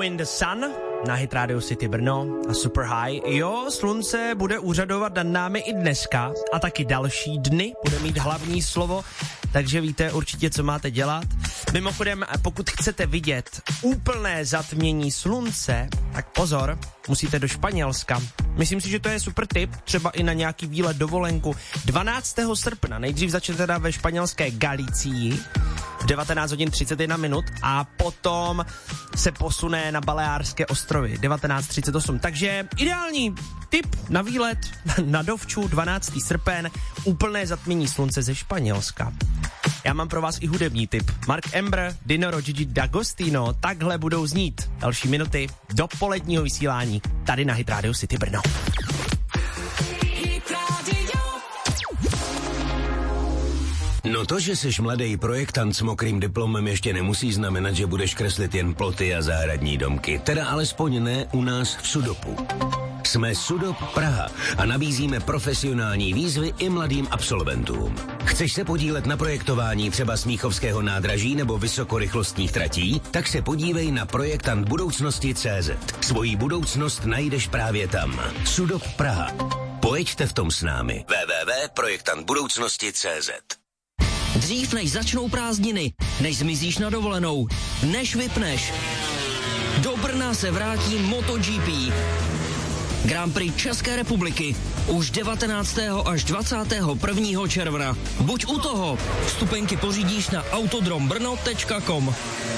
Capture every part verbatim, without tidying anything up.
Follow in the Sun na Hit Radio City Brno a Super High. Jo, slunce bude úřadovat nad námi i dneska a taky další dny, bude mít hlavní slovo, takže víte určitě, co máte dělat. Mimochodem, pokud chcete vidět úplné zatmění slunce, tak pozor, musíte do Španělska. Myslím si, že to je super tip, třeba i na nějaký výlet dovolenku. dvanáctého srpna, nejdřív začne teda ve španělské Galicii v devatenáct hodin třicet jedna minut a potom se posune na Baleárské ostrovy devatenáct třicet osm. Takže ideální tip na výlet na dovču dvanáctého srpen, úplné zatmění slunce ze Španělska. Já mám pro vás i hudební tip. Mark Ember, Dinoro, Gigi D'Agostino, takhle budou znít další minuty do poledního vysílání tady na Hit Radio City Brno. No to, že jsi mladý projektant s mokrým diplomem, ještě nemusí znamenat, že budeš kreslit jen ploty a zahradní domky. Teda alespoň ne u nás v Sudopu. Jsme Sudop Praha a nabízíme profesionální výzvy i mladým absolventům. Chceš se podílet na projektování třeba Smíchovského nádraží nebo vysokorychlostních tratí? Tak se podívej na projektant budoucnosti tečka cé zet. Svojí budoucnost najdeš právě tam. Sudop Praha. Pojeďte v tom s námi. w w w tečka projektant budoucnosti tečka cé zet. Dřív než začnou prázdniny, než zmizíš na dovolenou, než vypneš. Do Brna se vrátí MotoGP. Grand Prix České republiky už devatenáctého až dvacátého prvního června. Buď u toho, vstupenky pořídíš na autodrombrno tečka com.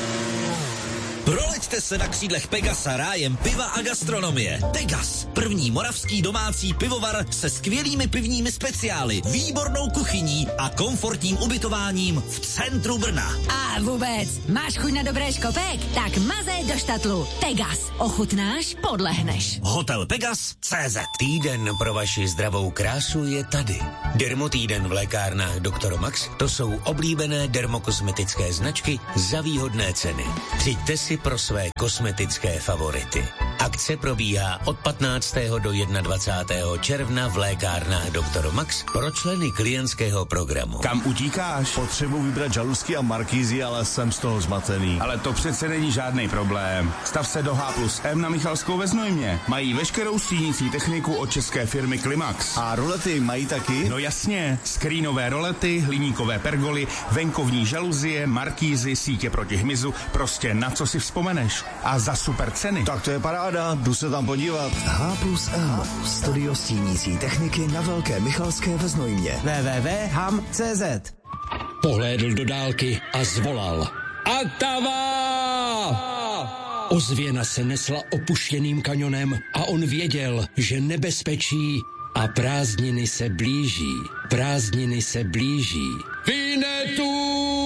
Proleďte se na křídlech Pegasa rájem piva a gastronomie. Pegas, první moravský domácí pivovar se skvělými pivními speciály, výbornou kuchyní a komfortním ubytováním v centru Brna. A vůbec, máš chuť na dobré škopek? Tak mazej do štatlu. Pegas, ochutnáš, podlehneš. Hotel Pegas tečka cé zet. Týden pro vaši zdravou krásu je tady. Dermotýden v lékárnách doktor Max, to jsou oblíbené dermokosmetické značky za výhodné ceny. Přijďte si pro své kosmetické favority. Akce probíhá od patnáctého do dvacátého prvního června v lékárnách doktor Max pro členy klientského programu. Kam utíkáš? Potřebuji vybrat žaluzky a markízy, ale jsem z toho zmatený. Ale to přece není žádný problém. Stav se do H plus M na Michalskou ve Znojmě. Mají veškerou stínící techniku od české firmy Klimax. A rolety mají taky? No jasně. Skrínové rolety, hliníkové pergoly, venkovní žaluzie, markízy, sítě proti hmyzu, prostě na co si vzpomeneš. A za super ceny. Tak to je paráda, jdu se tam podívat. H plus M, studio stínící techniky na Velké Michalské ve Znojmě. w w w tečka ham tečka cé zet. Pohlédl do dálky a zvolal. Atava! Ozvěna se nesla opuštěným kanionem a on věděl, že nebezpečí a prázdniny se blíží. Prázdniny se blíží. Vinetu!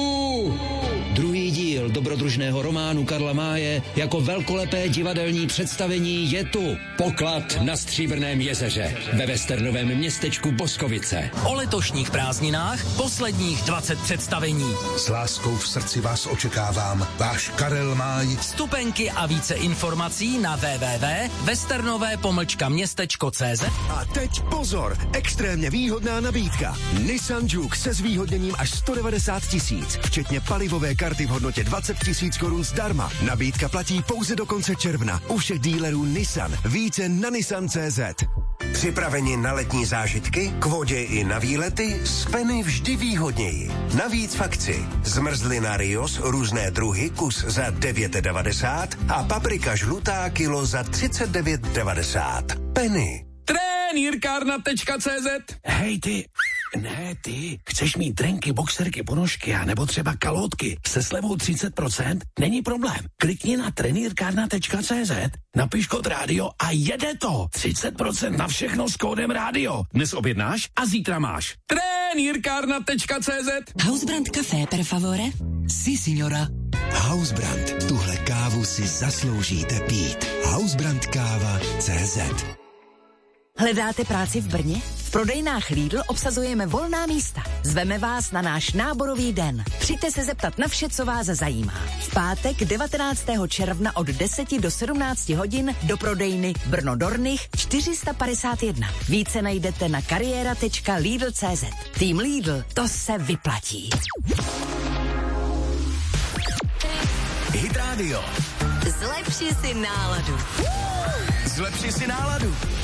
Druhý díl dobrodružného románu Karla Máje jako velkolepé divadelní představení je tu. Poklad na Stříbrném jezeře ve westernovém městečku Boskovice. O letošních prázdninách posledních dvacet představení. S láskou v srdci vás očekávám. Váš Karel Máj. Vstupenky a více informací na w w w tečka westernové pomlčka městečko tečka cé zet. A teď pozor, extrémně výhodná nabídka. Nissan Juke se zvýhodněním až sto devadesát tisíc, včetně palivové karty v hodnotě dvacet tisíc korun zdarma. Nabídka platí pouze do konce června. U všech dílerů Nissan. Více na nissan tečka cé zet. Připraveni na letní zážitky, k vodě i na výlety, z Penny vždy výhodněji. Navíc v akci zmrzlina Rios různé druhy kus za devět devadesát a paprika žlutá kilo za třicet devět devadesát. Penny. Trenýrkárna tečka cé zet. Hej ty, ne ty, chceš mít drenky, boxerky, ponožky a nebo třeba kalhotky se slevou třicet procent? Není problém. Klikni na trenýrkárna tečka cé zet, napiš kód rádio a jede to. třicet procent na všechno s kódem rádio. Dnes objednáš a zítra máš. Trenýrkárna tečka cé zet. Housebrand café, per favore? Si, signora. Housebrand. Tuhle kávu si zasloužíte pít. Housebrand káva tečka cé zet. Hledáte práci v Brně? V prodejnách Lidl obsazujeme volná místa. Zveme vás na náš náborový den. Přijďte se zeptat na vše, co vás zajímá. V pátek devatenáctého června od deseti do sedmnácti hodin do prodejny Brno Dornich čtyři sta padesát jedna. Více najdete na kariéra tečka lidl tečka cé zet. Tým Lidl, to se vyplatí. Hit Radio. Zlepši si náladu. Zlepši si náladu.